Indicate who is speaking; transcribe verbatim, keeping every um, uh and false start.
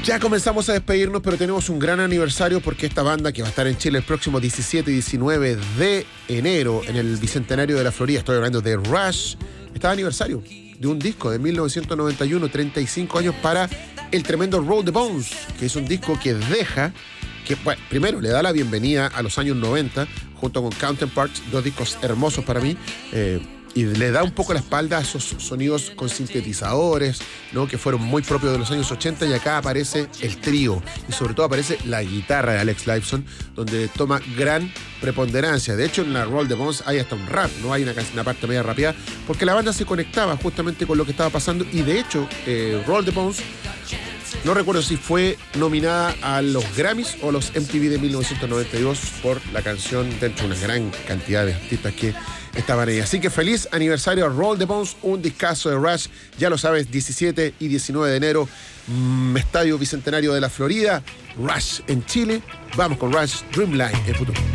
Speaker 1: Ya comenzamos a despedirnos, pero tenemos un gran aniversario porque esta banda que va a estar en Chile el próximo diecisiete y diecinueve de enero en el Bicentenario de la Florida, estoy hablando de Rush, está de aniversario de un disco de mil novecientos noventa y uno, treinta y cinco años para el tremendo Roll the Bones, que es un disco que deja, que bueno, primero le da la bienvenida a los años noventa, junto con Counterparts, dos discos hermosos para mí, eh, y le da un poco la espalda a esos sonidos con sintetizadores, ¿no?, que fueron muy propios de los años ochenta, y acá aparece el trío, y sobre todo aparece la guitarra de Alex Lifeson, donde toma gran preponderancia. De hecho, en la Roll the Bones hay hasta un rap, no hay una, una parte media rápida, porque la banda se conectaba justamente con lo que estaba pasando, y de hecho, eh, Roll the Bones, no recuerdo si fue nominada a los Grammys o los M T V de mil novecientos noventa y dos por la canción, dentro de una gran cantidad de artistas que estaban ahí. Así que feliz aniversario a Roll the Bones, un discazo de Rush, ya lo sabes, diecisiete y diecinueve de enero, mmm, Estadio Bicentenario de la Florida, Rush en Chile. Vamos con Rush, Dreamline en futuro.